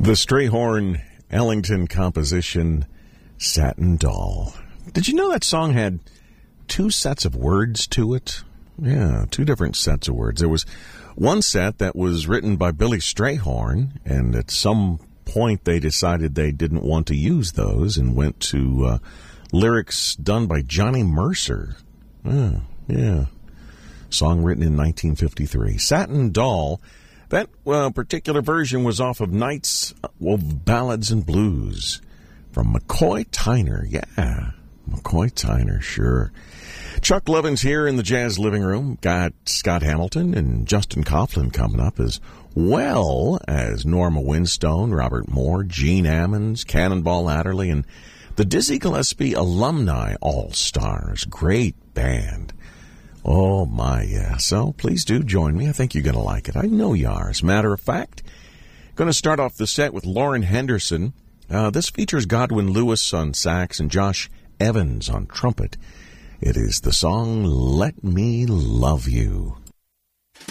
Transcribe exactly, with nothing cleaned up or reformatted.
The Strayhorn Ellington composition, Satin Doll. Did you know that song had two sets of words to it? Yeah, two different sets of words. There was one set that was written by Billy Strayhorn, and at some point they decided they didn't want to use those and went to uh, lyrics done by Johnny Mercer. Yeah, yeah. Song written in nineteen fifty-three. Satin Doll. That uh, particular version was off of Nights of Ballads and Blues from McCoy Tyner. Yeah, McCoy Tyner, sure. Chuck Levin's here in the Jazz Living Room. Got Scott Hamilton and Justin Coughlin coming up, as well as Norma Winstone, Robert Moore, Gene Ammons, Cannonball Adderley, and the Dizzy Gillespie Alumni All-Stars. Great band. Oh, my, yeah. So please do join me. I think you're going to like it. I know you are. As a matter of fact, going to start off the set with Lauren Henderson. Uh, this features Godwin Lewis on sax and Josh Evans on trumpet. It is the song Let Me Love You.